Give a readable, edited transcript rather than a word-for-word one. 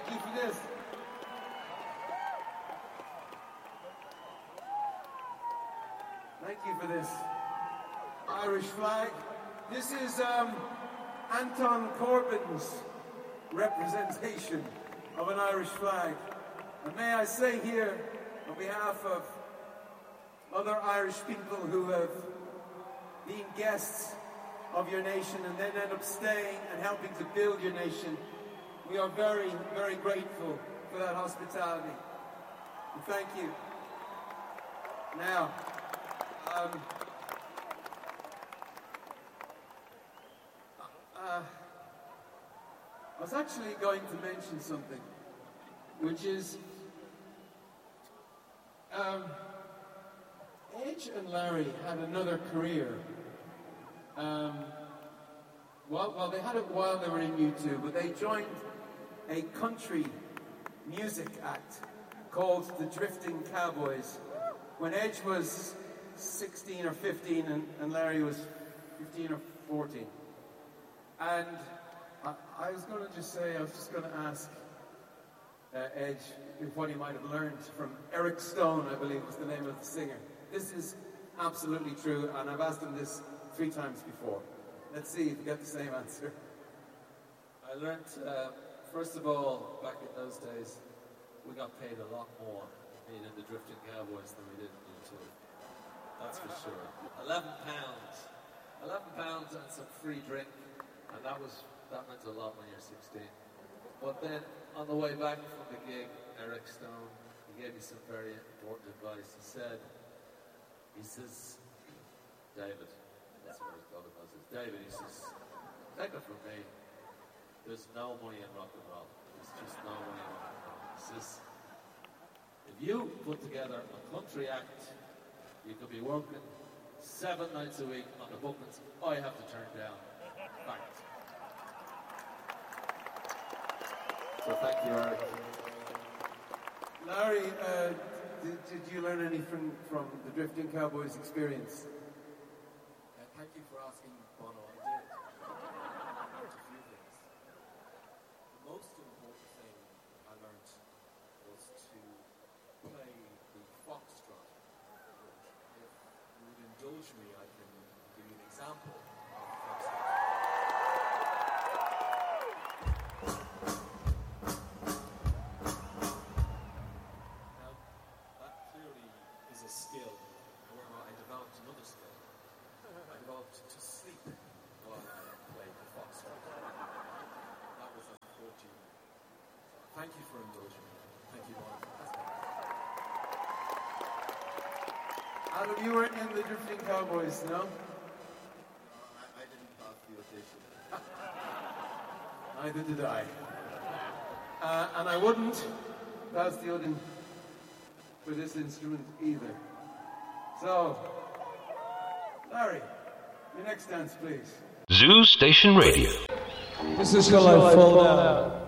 Thank you for this. Thank you for this Irish flag. This is Anton Corbyn's representation of an Irish flag. And may I say here, on behalf of other Irish people who have been guests of your nation and then end up staying and helping to build your nation, we are very, very grateful for that hospitality. And thank you. Now, I was actually going to mention something, which is Edge and Larry had another career. Well, they had it while they were in U2, but they joined a country music act called the Drifting Cowboys when Edge was 16 or 15 and Larry was 15 or 14. And I was just going to ask Edge what he might have learned from Eric Stone, I believe was the name of the singer. This is absolutely true, and I've asked him this 3 times before. Let's see if we get the same answer. I learned, first of all, back in those days, we got paid a lot more being in the Drifting Cowboys than we did in U2. That's for sure. £11 and some free drink, and that meant a lot when you're 16. But then, on the way back from the gig, Eric Stone, he gave me some very important advice. He says, David, that's what I called him. I says, David, he says, take it from me, there's no money in rock and roll. There's just no money in rock and roll. He says, if you put together a country act, you could be working 7 nights a week on the bookings I have to turn down. Fact. So thank you, Eric. Larry, did you learn anything from the Drifting Cowboys experience? Thank you for asking, Bono. I did. I learned a few things. The most important thing I learned was to play the foxtrot. If you would indulge me, I can give you an example of the foxtrot. Skill. However, I developed another skill. I developed to sleep while I played the foxtrot. That was at 14. Thank you for indulging me. Thank you, Mark. Adam, you were in the Drifting Cowboys, no? No, I didn't pass the audition. Neither did I. And I wouldn't pass the audition for this instrument either. So, Larry, your next dance, please. Zoo Station Radio. This is Till I Fall Down.